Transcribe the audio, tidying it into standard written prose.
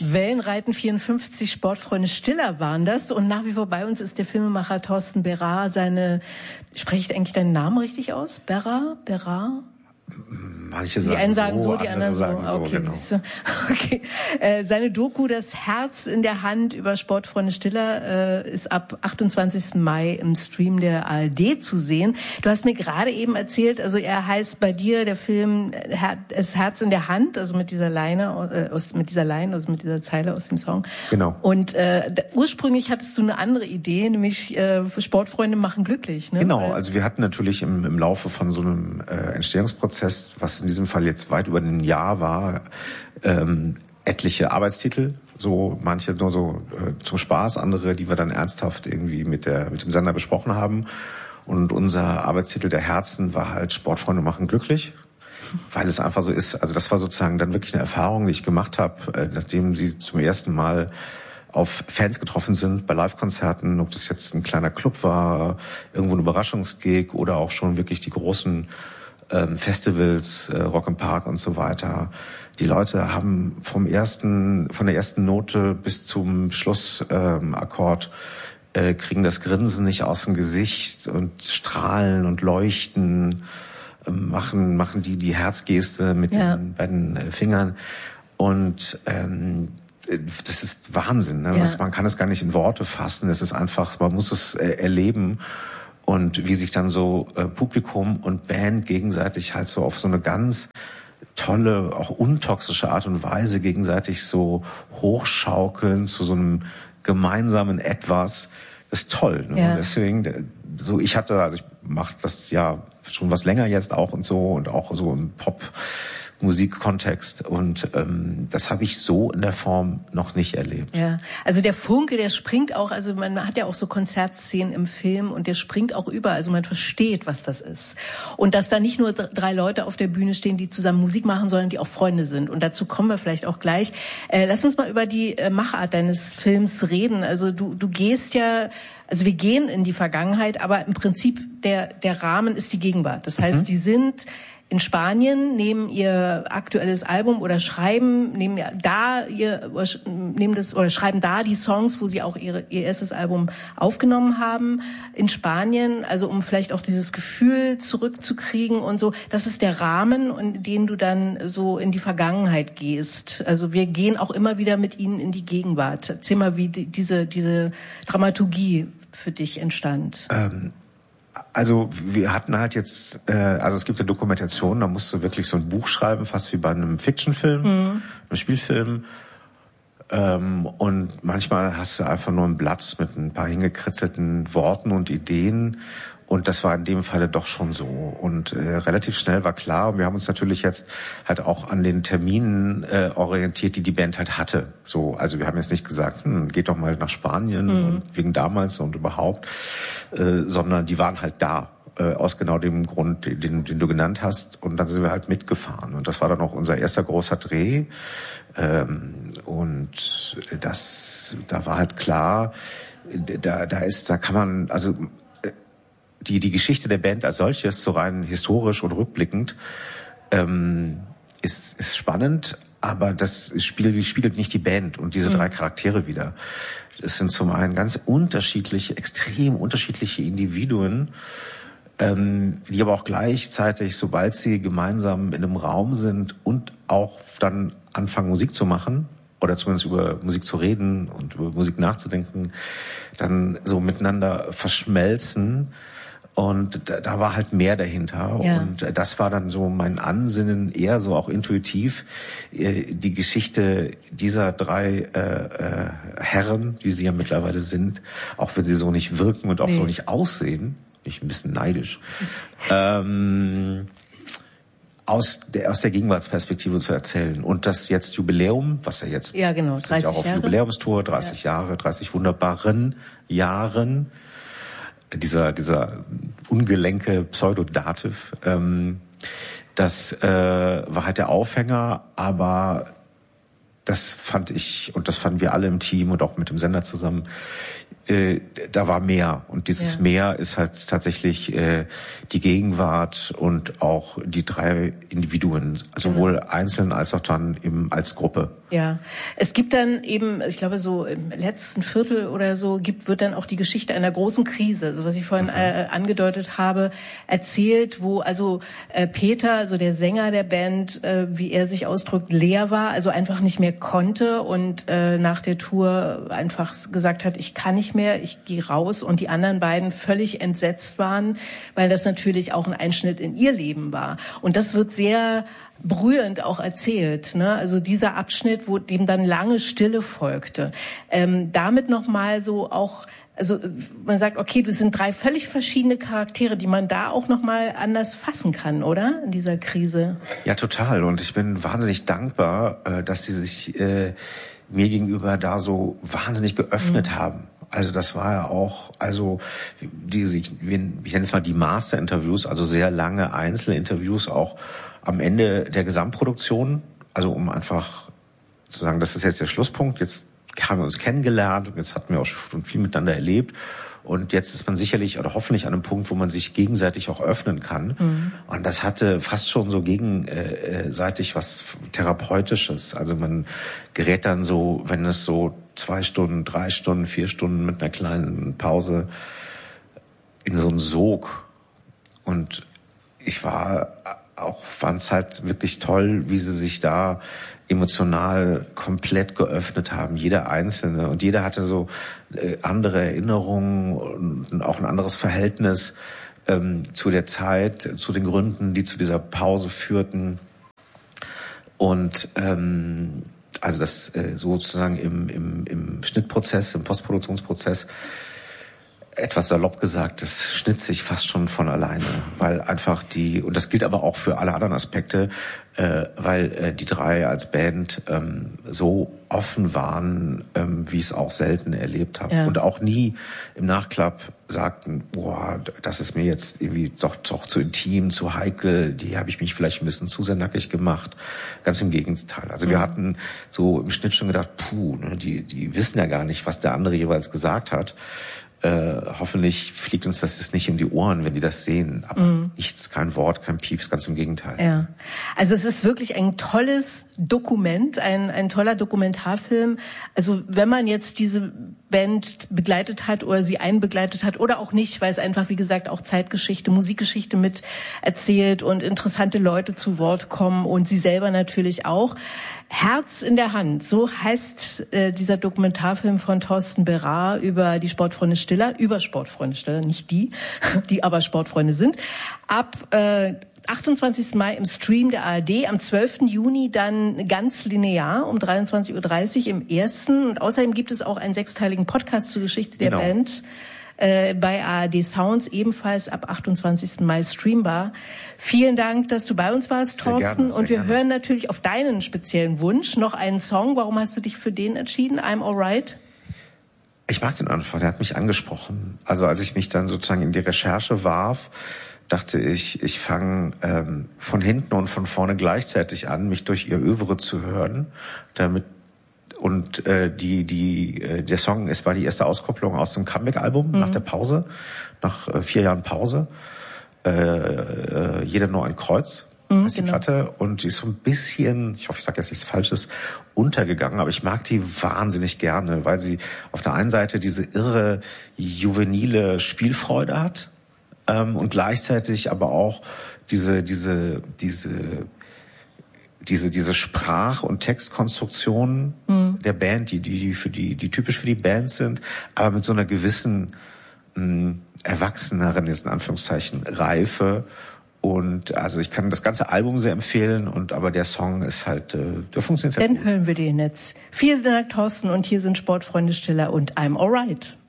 Wellenreiten 54, Sportfreunde Stiller waren das. Und nach wie vor bei uns ist der Filmemacher Thorsten Berard. Spreche ich eigentlich deinen Namen richtig aus? Berard? Manche sagen die einen sagen so, die anderen sagen so. Okay, genau. Okay. Seine Doku Das Herz in der Hand über Sportfreunde Stiller ist ab 28. Mai im Stream der ARD zu sehen. Du hast mir gerade eben erzählt, also er heißt bei dir der Film Das Herz in der Hand, also mit dieser mit dieser Zeile aus dem Song. Genau. Und ursprünglich hattest du eine andere Idee, nämlich Sportfreunde machen glücklich. Ne? Genau, also wir hatten natürlich im Laufe von so einem Entstehungsprozess, was in diesem Fall jetzt weit über ein Jahr war, etliche Arbeitstitel, so manche nur so zum Spaß, andere, die wir dann ernsthaft irgendwie mit dem Sender besprochen haben. Und unser Arbeitstitel der Herzen war halt Sportfreunde machen glücklich, weil es einfach so ist. Also das war sozusagen dann wirklich eine Erfahrung, die ich gemacht habe, nachdem sie zum ersten Mal auf Fans getroffen sind bei Live-Konzerten, ob das jetzt ein kleiner Club war, irgendwo ein Überraschungsgig oder auch schon wirklich die großen Festivals, Rock im Park und so weiter. Die Leute haben von der ersten Note bis zum Schlussakkord kriegen das Grinsen nicht aus dem Gesicht und strahlen und leuchten, machen die Herzgeste mit den beiden Fingern und das ist Wahnsinn. Ne? Ja. Man kann es gar nicht in Worte fassen. Es ist einfach, man muss es erleben. Und wie sich dann so Publikum und Band gegenseitig halt so auf so eine ganz tolle, auch untoxische Art und Weise gegenseitig so hochschaukeln zu so einem gemeinsamen Etwas, das ist toll. Ne? Ja. Deswegen, ich mache das ja schon was länger jetzt auch und auch so im Pop-Musikkontext und das habe ich so in der Form noch nicht erlebt. Ja, also der Funke, der springt auch, also man hat ja auch so Konzertszenen im Film und der springt auch über, also man versteht, was das ist. Und dass da nicht nur 3 Leute auf der Bühne stehen, die zusammen Musik machen, sondern die auch Freunde sind. Und dazu kommen wir vielleicht auch gleich. Lass uns mal über die Machart deines Films reden. Also du gehst ja, also wir gehen in die Vergangenheit, aber im Prinzip der Rahmen ist die Gegenwart. Das heißt, die sind in Spanien, nehmen ihr aktuelles Album oder schreiben da die Songs, wo sie auch ihr erstes Album aufgenommen haben in Spanien, also um vielleicht auch dieses Gefühl zurückzukriegen und so. Das ist der Rahmen, in den du dann so in die Vergangenheit gehst. Also wir gehen auch immer wieder mit ihnen in die Gegenwart. Erzähl mal, wie diese Dramaturgie für dich entstand. Also wir hatten halt jetzt, es gibt eine Dokumentation, da musst du wirklich so ein Buch schreiben, fast wie bei einem Fiction-Film, einem Spielfilm. Und manchmal hast du einfach nur ein Blatt mit ein paar hingekritzelten Worten und Ideen. Und das war in dem Falle doch schon so. Und relativ schnell war klar, und wir haben uns natürlich jetzt halt auch an den Terminen orientiert, die Band halt hatte. So, also wir haben jetzt nicht gesagt, geht doch mal nach Spanien und wegen damals und überhaupt, sondern die waren halt da. Aus genau dem Grund, den du genannt hast. Und dann sind wir halt mitgefahren. Und das war dann auch unser erster großer Dreh. Und da war halt klar, da kann man, also die Geschichte der Band als solches, so rein historisch und rückblickend, ist spannend, aber das spiegelt nicht die Band und diese 3 Charaktere wider. Es sind zum einen ganz extrem unterschiedliche Individuen, die aber auch gleichzeitig, sobald sie gemeinsam in einem Raum sind und auch dann anfangen, Musik zu machen, oder zumindest über Musik zu reden und über Musik nachzudenken, dann so miteinander verschmelzen. Und da war halt mehr dahinter. Ja. Und das war dann so mein Ansinnen, eher so auch intuitiv, die Geschichte dieser 3 Herren, die sie ja mittlerweile sind, auch wenn sie so nicht wirken und auch so nicht aussehen, bin ich ein bisschen neidisch, aus der Gegenwartsperspektive zu erzählen. Und das jetzt Jubiläum, was ja jetzt 30 auch auf Jahre. Jubiläumstour, 30 Jahre, 30 wunderbaren Jahren, dieser ungelenke Pseudodativ, das war halt der Aufhänger, aber das fand ich und das fanden wir alle im Team und auch mit dem Sender zusammen da war mehr. Und dieses Mehr ist halt tatsächlich die Gegenwart und auch die 3 Individuen, sowohl einzeln als auch dann eben als Gruppe. Ja, es gibt dann eben, ich glaube so im letzten Viertel oder so, wird dann auch die Geschichte einer großen Krise, also was ich vorhin angedeutet habe, erzählt, wo also Peter, also der Sänger der Band, wie er sich ausdrückt, leer war, also einfach nicht mehr konnte und nach der Tour einfach gesagt hat, ich kann nicht mehr, ich gehe raus, und die anderen beiden völlig entsetzt waren, weil das natürlich auch ein Einschnitt in ihr Leben war. Und das wird sehr berührend auch erzählt, ne? Also dieser Abschnitt, wo dem dann lange Stille folgte. Damit nochmal so auch, also man sagt, okay, das sind 3 völlig verschiedene Charaktere, die man da auch nochmal anders fassen kann, oder? In dieser Krise. Ja, total. Und ich bin wahnsinnig dankbar, dass sie sich mir gegenüber da so wahnsinnig geöffnet haben. Also das war ja auch, also ich nenne es mal die Master-Interviews, also sehr lange Einzelinterviews auch am Ende der Gesamtproduktion, also um einfach zu sagen, das ist jetzt der Schlusspunkt, jetzt haben wir uns kennengelernt und jetzt hatten wir auch schon viel miteinander erlebt und jetzt ist man sicherlich oder hoffentlich an einem Punkt, wo man sich gegenseitig auch öffnen kann. Und das hatte fast schon so gegenseitig was Therapeutisches. Also man gerät dann so, wenn es so 2 Stunden, 3 Stunden, 4 Stunden mit einer kleinen Pause in so einen Sog. Und ich fand es halt wirklich toll, wie sie sich da emotional komplett geöffnet haben, jeder Einzelne. Und jeder hatte so andere Erinnerungen und auch ein anderes Verhältnis zu der Zeit, zu den Gründen, die zu dieser Pause führten. Und also das sozusagen im Schnittprozess, im Postproduktionsprozess, etwas salopp gesagt, das schnitt sich fast schon von alleine, weil einfach und das gilt aber auch für alle anderen Aspekte, weil die 3 als Band so offen waren, wie ich es auch selten erlebt habe. Ja. Und auch nie im Nachklapp sagten, boah, das ist mir jetzt irgendwie doch zu intim, zu heikel, die habe ich mich vielleicht ein bisschen zu sehr nackig gemacht. Ganz im Gegenteil. Also wir hatten so im Schnitt schon gedacht, die wissen ja gar nicht, was der andere jeweils gesagt hat. Hoffentlich fliegt uns das jetzt nicht in die Ohren, wenn die das sehen. Aber nichts, kein Wort, kein Pieps, ganz im Gegenteil. Ja. Also es ist wirklich ein tolles Dokument, ein toller Dokumentarfilm. Also wenn man jetzt diese Band begleitet hat oder sie einbegleitet hat oder auch nicht, weil es einfach, wie gesagt, auch Zeitgeschichte, Musikgeschichte mit erzählt und interessante Leute zu Wort kommen und sie selber natürlich auch. Herz in der Hand, so heißt dieser Dokumentarfilm von Thorsten Berard über die Sportfreunde Stiller, nicht die aber Sportfreunde sind. Ab 28. Mai im Stream der ARD, am 12. Juni dann ganz linear um 23.30 Uhr im ersten. Und außerdem gibt es auch einen 6-teiligen Podcast zur Geschichte der Band. Bei ARD Sounds ebenfalls ab 28. Mai streambar. Vielen Dank, dass du bei uns warst, Thorsten. Und wir hören natürlich auf deinen speziellen Wunsch noch einen Song. Warum hast du dich für den entschieden? I'm Alright? Ich mag den einfach, der hat mich angesprochen. Also als ich mich dann sozusagen in die Recherche warf, dachte ich, ich fange von hinten und von vorne gleichzeitig an, mich durch ihr Övre zu hören, damit. Und der Song, es war die erste Auskopplung aus dem Comeback-Album nach der Pause, nach 4 Jahren Pause. Jeder nur ein Kreuz, ist die Platte. Und die ist so ein bisschen, ich hoffe, ich sage jetzt nichts Falsches, untergegangen. Aber ich mag die wahnsinnig gerne, weil sie auf der einen Seite diese irre, juvenile Spielfreude hat und gleichzeitig aber auch diese Sprach- und Textkonstruktion der Band, die typisch für die Band sind, aber mit so einer gewissen erwachseneren, jetzt in Anführungszeichen, Reife. Und also ich kann das ganze Album sehr empfehlen, aber der Song ist halt, der funktioniert halt gut. Dann hören wir den jetzt. Vielen Dank, Thorsten, und hier sind Sportfreunde Stiller und I'm Alright.